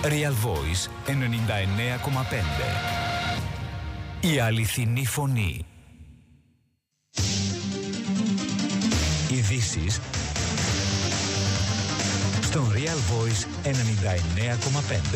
Real Voice 99,5. Η αληθινή φωνή. Ειδήσεις στον Real Voice 99,5.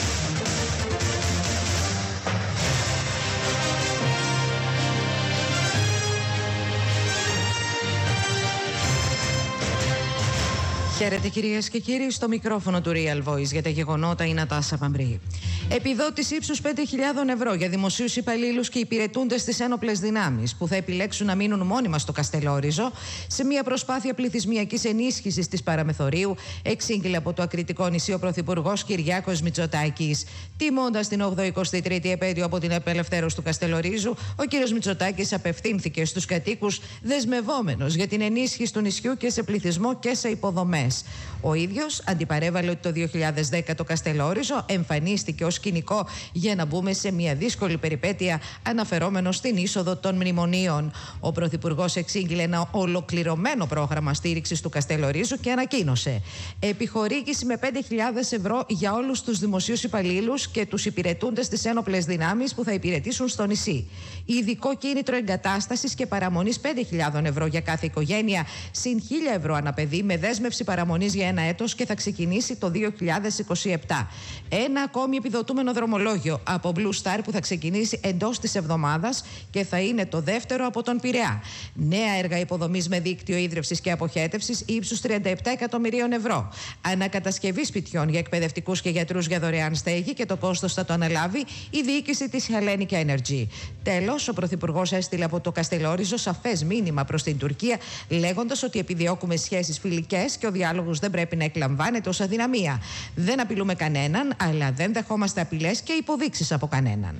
Χαίρετε κυρίες και κύριοι, στο μικρόφωνο του Real Voice για τα γεγονότα είναι Τάσα Παμπρή. Επιδότηση ύψους 5.000 ευρώ για δημοσίους υπαλλήλους και υπηρετούντες στις ένοπλες δυνάμεις που θα επιλέξουν να μείνουν μόνιμα στο Καστελόριζο σε μια προσπάθεια πληθυσμιακής ενίσχυσης της παραμεθορίου, εξήγηλε από το ακριτικό νησί ο Πρωθυπουργός Κυριάκος Μητσοτάκης. Τιμώντας την 83η επέτειο από την απελευθέρωση του Καστελορίζου, ο κ. Μητσοτάκης απευθύνθηκε στους κατοίκους δεσμευόμενος για την ενίσχυση του νησιού και σε πληθυσμό και σε υποδομές. Ο ίδιος αντιπαρέβαλε ότι το 2010 το Καστελόριζο εμφανίστηκε ως σκηνικό για να μπούμε σε μια δύσκολη περιπέτεια, αναφερόμενο στην είσοδο των μνημονίων. Ο Πρωθυπουργός εξήγηλε ένα ολοκληρωμένο πρόγραμμα στήριξης του Καστελορίζου και ανακοίνωσε επιχορήγηση με 5.000 ευρώ για όλους τους δημοσίους υπαλλήλους και τους υπηρετούντες στις ένοπλες δυνάμεις που θα υπηρετήσουν στο νησί. Ειδικό κίνητρο εγκατάστασης και παραμονής 5.000 ευρώ για κάθε οικογένεια, συν 1.000 ευρώ αναπαιδί με δέσμευση παραμονής για ένα έτος και θα ξεκινήσει το 2027. Ένα ακόμη επιδοτούμενο δρομολόγιο από Blue Star που θα ξεκινήσει εντός της εβδομάδας και θα είναι το δεύτερο από τον Πειραιά. Νέα έργα υποδομής με δίκτυο ίδρυυσης και αποχέτευσης ύψους 37 εκατομμυρίων ευρώ. Ανακατασκευή σπιτιών για εκπαιδευτικούς και γιατρούς για δωρεάν στέγη και το κόστος θα το αναλάβει η διοίκηση της Hellenic Energy. Τέλος, ο Πρωθυπουργός έστειλε από το Καστελόριζο σαφές μήνυμα προς την Τουρκία, λέγοντας ότι επιδιώκουμε σχέσεις φιλικές και ο διάλογος δεν πρέπει να εκλαμβάνεται ως αδυναμία. Δεν απειλούμε κανέναν, αλλά δεν δεχόμαστε απειλές και υποδείξεις από κανέναν.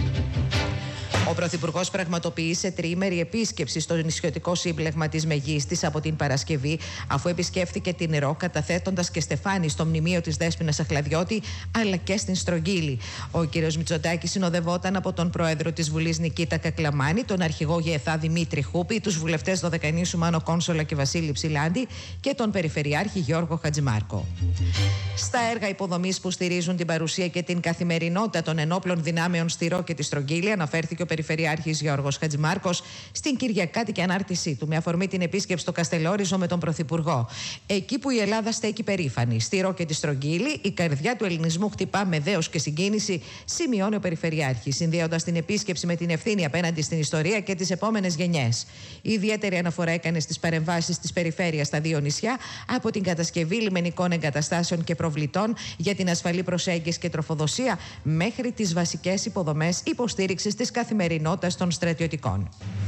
Ο Πρωθυπουργός πραγματοποίησε τριήμερη επίσκεψη στο νησιωτικό σύμπλεγμα της Μεγίστης από την Παρασκευή, αφού επισκέφθηκε την Ρο, καταθέτοντας και στεφάνι στο μνημείο της Δέσποινας Αχλαδιώτη, αλλά και στην Στρογγύλη. Ο κ. Μητσοτάκης συνοδευόταν από τον Πρόεδρο της Βουλής Νικήτα Κακλαμάνη, τον Αρχηγό ΓΕΘΑ Δημήτρη Χούπη, τους βουλευτές Δωδεκανήσου Μάνο Κόνσολα και Βασίλη Ψηλάντη και τον Περιφερειάρχη Γιώργο Χατζημάρκο. Στα έργα υποδομής που στηρίζουν την παρουσία και την καθημερινότητα των ενόπλων δυνάμεων στη Ρο και τη Στρογγύλη, αναφέρθηκε ο Περιφερειάρχης Γιώργος Χατζημάρκος στην Κυριακάτικη ανάρτησή του με αφορμή την επίσκεψη στο Καστελόριζο με τον Πρωθυπουργό. Εκεί που η Ελλάδα στέκει περήφανη, στη Ρο και τη Στρογγύλη, η καρδιά του ελληνισμού χτυπά με δέος και συγκίνηση, σημειώνει ο Περιφερειάρχης, συνδέοντας την επίσκεψη με την ευθύνη απέναντι στην ιστορία και τις επόμενες γενιές. Ιδιαίτερη αναφορά έκανε στις παρεμβάσεις της περιφέρειας στα δύο νησιά, από την κατασκευή λιμενικών εγκαταστάσεων και προβλητών για την ασφαλή προσέγγιση και τροφοδοσία, μέχρι τις βασικές υποδομές υποστήριξης της καθημερινότητας των στρατιωτικών.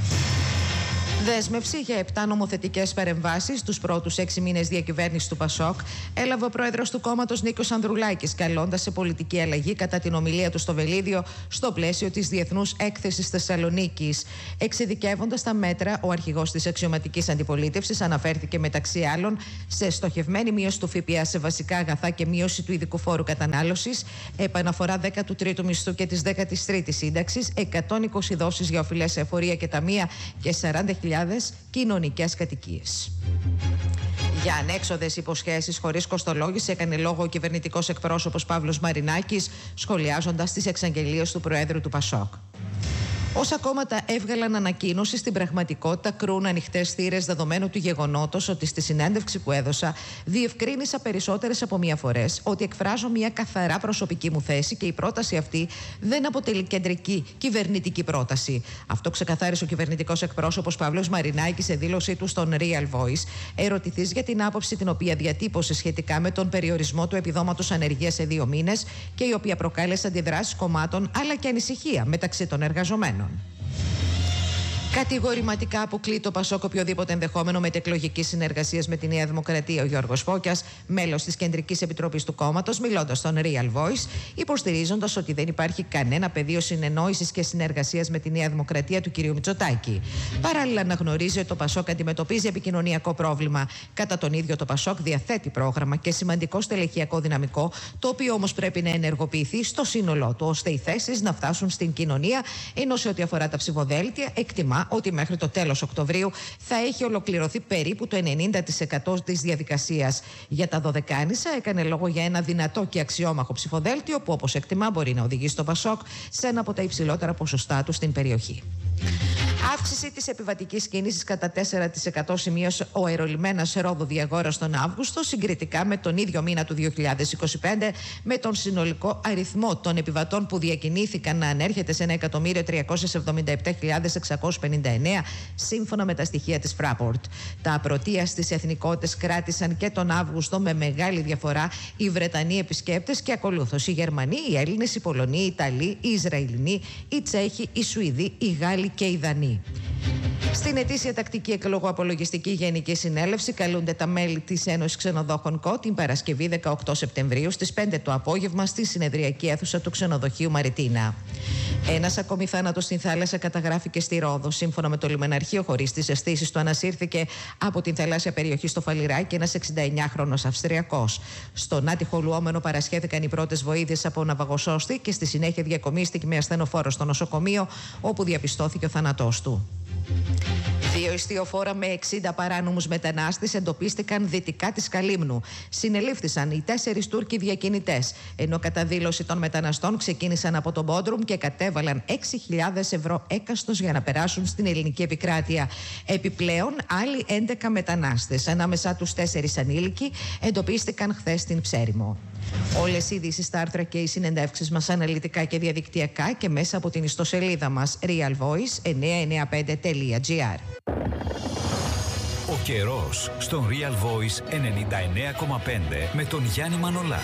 Δέσμευση για 7 νομοθετικές παρεμβάσεις τους πρώτους 6 μήνες διακυβέρνησης του ΠΑΣΟΚ έλαβε ο πρόεδρος του κόμματος Νίκος Ανδρουλάκης, καλώντας σε πολιτική αλλαγή κατά την ομιλία του στο Βελίδιο στο πλαίσιο της Διεθνούς Έκθεσης Θεσσαλονίκης. Εξειδικεύοντας τα μέτρα, ο αρχηγός της αξιωματικής αντιπολίτευσης αναφέρθηκε μεταξύ άλλων σε στοχευμένη μείωση του ΦΠΑ σε βασικά αγαθά και μείωση του ειδικού φόρου κατανάλωσης, επαναφορά 13ου μισθού και της 13ης σύνταξης, 120 δόσεις για οφειλές εφορία και ταμεία και 40.000 κοινωνικές κατοικίες. Για ανέξοδες υποσχέσεις χωρίς κοστολόγηση έκανε λόγο ο κυβερνητικός εκπρόσωπος Παύλος Μαρινάκης, σχολιάζοντας τις εξαγγελίες του Προέδρου του ΠΑΣΟΚ. Όσα κόμματα έβγαλαν ανακοίνωση, στην πραγματικότητα κρούν ανοιχτές θύρες, δεδομένου του γεγονότος ότι στη συνέντευξη που έδωσα διευκρίνησα περισσότερες από μία φορές ότι εκφράζω μία καθαρά προσωπική μου θέση και η πρόταση αυτή δεν αποτελεί κεντρική κυβερνητική πρόταση. Αυτό ξεκαθάρισε ο κυβερνητικός εκπρόσωπος Παύλος Μαρινάκης σε δήλωσή του στον Real Voice, ερωτηθής για την άποψη την οποία διατύπωσε σχετικά με τον περιορισμό του επιδόματος ανεργίας σε 2 μήνες και η οποία προκάλεσε αντιδράσεις κομμάτων αλλά και ανησυχία μεταξύ των εργαζομένων. Κατηγορηματικά αποκλεί το ΠΑΣΟΚ οποιοδήποτε ενδεχόμενο μετεκλογικής συνεργασίας με τη Νέα Δημοκρατία. Ο Γιώργος Φώκιας, μέλος της Κεντρικής Επιτροπής του κόμματος, μιλώντας στον Real Voice, υποστηρίζοντας ότι δεν υπάρχει κανένα πεδίο συνεννόησης και συνεργασίας με τη Νέα Δημοκρατία του κ. Μητσοτάκη. Παράλληλα, αναγνωρίζει ότι το ΠΑΣΟΚ αντιμετωπίζει επικοινωνιακό πρόβλημα. Κατά τον ίδιο, το ΠΑΣΟΚ διαθέτει πρόγραμμα και σημαντικό στελεχειακό δυναμικό, το οποίο όμως πρέπει να ενεργοποιηθεί στο σύνολό του, ώστε οι θέσεις να φτάσουν στην κοινωνία, ενώ σε ό,τι αφορά τα ψηφοδέλτια, εκτιμά σύστημα ότι μέχρι το τέλος Οκτωβρίου θα έχει ολοκληρωθεί περίπου το 90% της διαδικασίας. Για τα Δωδεκάνησα έκανε λόγο για ένα δυνατό και αξιόμαχο ψηφοδέλτιο που, όπως εκτιμά, μπορεί να οδηγήσει το Πασόκ σε ένα από τα υψηλότερα ποσοστά του στην περιοχή. Αύξηση της επιβατικής κίνησης κατά 4% σημείωσε ο αερολιμένας Ρόδο Διαγόρας τον Αύγουστο, συγκριτικά με τον ίδιο μήνα του 2025, με τον συνολικό αριθμό των επιβατών που διακινήθηκαν να ανέρχεται σε 1.377.659, σύμφωνα με τα στοιχεία της Fraport. Τα πρωτεία στις εθνικότητες κράτησαν και τον Αύγουστο με μεγάλη διαφορά οι Βρετανοί επισκέπτες και ακολούθως οι Γερμανοί, οι Έλληνες, οι Πολωνοί, οι Ιταλοί, οι Ισραηλινοί, οι Τσέχοι, οι Σουηδοί, οι Γάλλοι και οι Δανείοι. Στην ετήσια τακτική εκλογοαπολογιστική Γενική Συνέλευση καλούνται τα μέλη της Ένωσης Ξενοδόχων ΚΟ την Παρασκευή 18 Σεπτεμβρίου στις 5 το απόγευμα στη συνεδριακή αίθουσα του ξενοδοχείου Μαριτίνα. Ένας ακόμη θάνατος στην θάλασσα καταγράφηκε στη Ρόδο. Σύμφωνα με το λιμεναρχείο, χωρίς τις αισθήσεις του, ανασύρθηκε από την θαλάσσια περιοχή στο Φαλιράκι ένας 69χρονος Αυστριακός. Στον άτυχο λουόμενο παρασχέθηκαν οι πρώτες βοήθειες από ναυαγοσώστη και στη συνέχεια διακομίστηκε με ασθενοφόρο στο νοσοκομείο, όπου διαπιστώθηκε ο θάνατός του. 2 ιστιοφόρα με 60 παράνομους μετανάστες εντοπίστηκαν δυτικά της Καλύμνου. Συνελήφθησαν οι 4 Τούρκοι διακινητές, ενώ κατά δήλωση των μεταναστών ξεκίνησαν από τον Μπόντρουμ και κατέβαλαν 6.000 ευρώ έκαστος για να περάσουν στην ελληνική επικράτεια. Επιπλέον, άλλοι 11 μετανάστες, ανάμεσά τους 4 ανήλικοι, εντοπίστηκαν χθες στην Ψέριμο. Όλες οι ειδήσεις, τα άρθρα και οι συνεντεύξεις μας αναλυτικά και διαδικτυακά και μέσα από την ιστοσελίδα μας realvoice995.gr. Ο καιρός στον Real Voice 99,5 με τον Γιάννη Μανολά.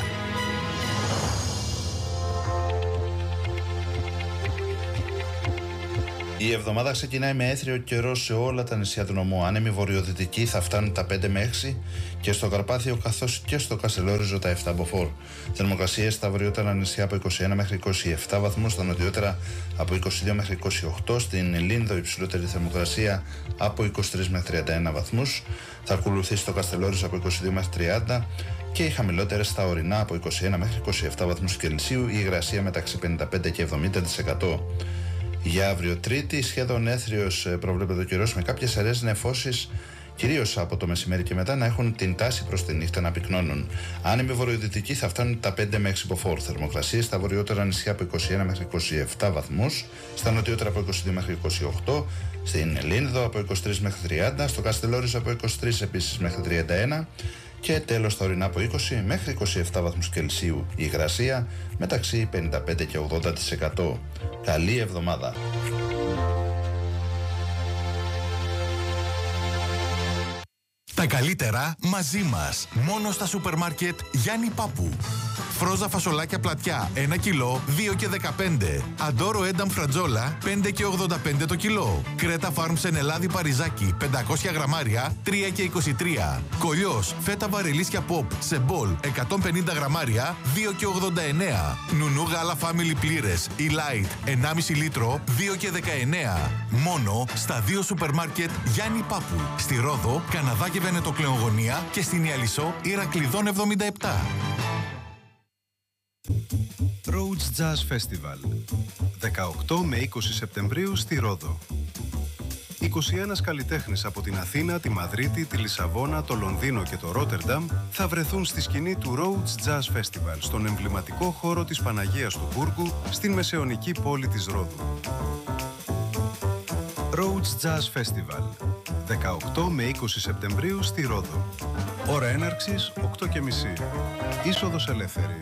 Η εβδομάδα ξεκινάει με έθριο καιρό σε όλα τα νησιά του νομού. Άνεμοι βορειοδυτικοί θα φτάνουν τα 5 με 6 και στο Καρπάθιο καθώς και στο Καστελόριζο τα 7 μποφόρ. Θερμοκρασίες στα βορειότερα νησιά από 21 μέχρι 27 βαθμούς, στα νοτιότερα από 22 μέχρι 28, στην Λίνδο υψηλότερη θερμοκρασία από 23 μέχρι 31 βαθμούς. Θα ακολουθήσει το Καστελόριζο από 22 μέχρι 30 και οι χαμηλότερες στα ορεινά από 21 μέχρι 27 βαθμούς Κελσίου, η υγρασία μεταξύ 55 και 70%. Για αύριο Τρίτη, σχεδόν έθριος προβλέπεται ο καιρός, με κάποιες αραιές νεφώσεις, κυρίως από το μεσημέρι και μετά, να έχουν την τάση προς τη νύχτα να πυκνώνουν. Άνεμοι βορειοδυτικοί θα φτάνουν τα 5 με 6 μποφόρ. Θερμοκρασίες στα βορειότερα νησιά από 21 μέχρι 27 βαθμούς, στα νοτιότερα από 22 μέχρι 28, στην Λίνδο από 23 μέχρι 30, στο Καστελόριζο από 23 επίσης μέχρι 31. Και τέλος στα ορεινά από 20 μέχρι 27 βαθμούς Κελσίου, η υγρασία μεταξύ 55 και 80%. Καλή εβδομάδα! Τα καλύτερα μαζί μας. Μόνο στα σούπερ μάρκετ Γιάννη Πάπου. Φρόζα φασολάκια πλατιά 1 κιλό 2 και 15. Αντόρο ένταμ φρατζόλα 5 και 85 το κιλό. Κρέτα φάρμ σενελάδι παριζάκι 500 γραμμάρια 3 και 23. Κολλιός φέτα βαρελίσια pop σε μπολ 150 γραμμάρια 2 και 89. Νουνού γάλα family πλήρες ή light 1,5 λίτρο 2 και 19. Μόνο στα 2 σούπερ μάρκετ Γιάννη Πάπου. Στη Ρόδο, Καναδά και Βενετοκλεογωνία και στην Ιαλισσό Ηρακλειδών 77. Rhodes Jazz Festival 18 με 20 Σεπτεμβρίου στη Ρόδο. 21 καλλιτέχνες από την Αθήνα, τη Μαδρίτη, τη Λισαβόνα, το Λονδίνο και το Ρότερνταμ θα βρεθούν στη σκηνή του Rhodes Jazz Festival στον εμβληματικό χώρο της Παναγίας του Μπούργου στην μεσαιωνική πόλη της Ρόδου. Rhodes Jazz Festival 18 με 20 Σεπτεμβρίου στη Ρόδο. Ώρα έναρξης 8:30. Είσοδος ελεύθερη.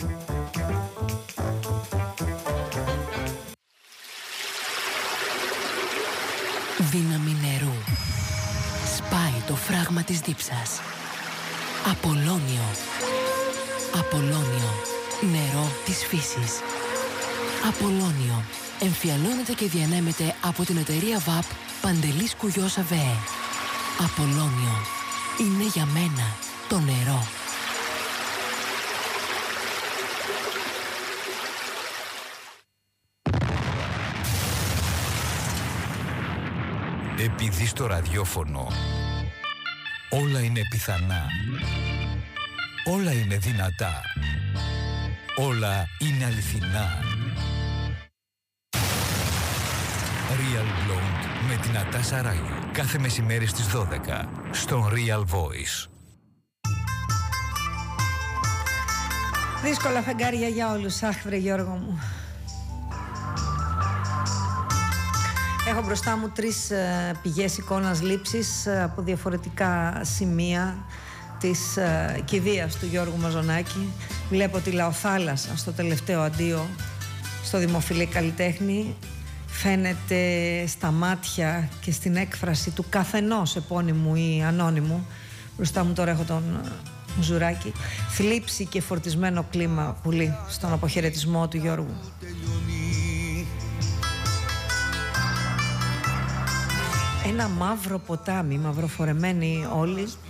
Δύναμη νερού. Σπάει το φράγμα της δίψας. Απολώνιο. Απολώνιο. Νερό της φύσης. Απολώνιο. Εμφιαλώνεται και διανέμεται από την εταιρεία ΒΑΠ Παντελής Κουγιός ΑΒΕ. Απολώνιο. Είναι για μένα το νερό. Επειδή στο ραδιόφωνο όλα είναι πιθανά, όλα είναι δυνατά, όλα είναι αληθινά. Real Blonde με την Ατάσα Ράγιο. Κάθε μεσημέρι στις 12 στον Real Voice. Δύσκολα φεγγάρια για όλους. Αχ, βρε Γιώργο μου. Έχω μπροστά μου 3 πηγές εικόνας λήψης από διαφορετικά σημεία της κηδείας του Γιώργου Μαζονάκη. Βλέπω τη Λαοθάλασσα στο τελευταίο αντίο στο δημοφιλή καλλιτέχνη. Φαίνεται στα μάτια και στην έκφραση του καθενός επώνυμου ή ανώνυμου. Μπροστά μου τώρα έχω τον Μουζουράκη. Θλίψη και φορτισμένο κλίμα πουλί στον αποχαιρετισμό του Γιώργου. Ένα μαύρο ποτάμι, μαυροφορεμένοι όλοι,